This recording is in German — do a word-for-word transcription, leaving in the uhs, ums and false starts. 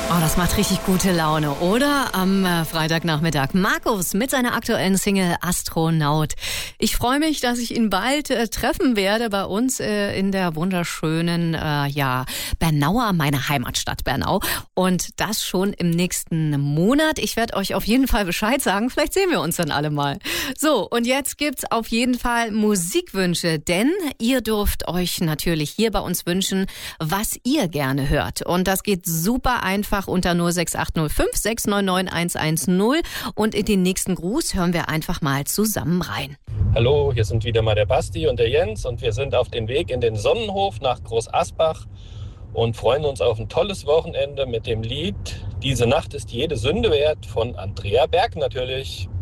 Oh, das macht richtig gute Laune, oder? Am äh, Freitagnachmittag. Markus mit seiner aktuellen Single Astronaut. Ich freue mich, dass ich ihn bald äh, treffen werde bei uns äh, in der wunderschönen, äh, ja, Bernauer, meine Heimatstadt Bernau. Und das schon im nächsten Monat. Ich werde euch auf jeden Fall Bescheid sagen. Vielleicht sehen wir uns dann alle mal. So, und jetzt gibt's auf jeden Fall Musikwünsche, denn ihr dürft euch natürlich hier bei uns wünschen, was ihr gerne hört. Und das geht super einfach unter null sechs acht null fünf sechs neun neun eins eins null. Und in den nächsten Gruß hören wir einfach mal zusammen rein. Hallo, hier sind wieder mal der Basti und der Jens und wir sind auf dem Weg in den Sonnenhof nach Groß Asbach und freuen uns auf ein tolles Wochenende mit dem Lied Diese Nacht ist jede Sünde wert von Andrea Berg natürlich.